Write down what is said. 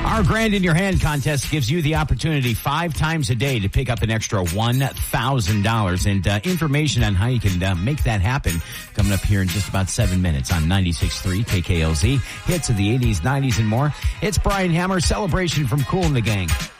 Our Grand in Your Hand contest gives you the opportunity 5 times a day to pick up an extra $1,000. And information on how you can make that happen coming up here in just about 7 minutes on 96.3 KKLZ. Hits of the 80s, 90s, and more. It's Brian Hammer, Celebration from Kool and the Gang.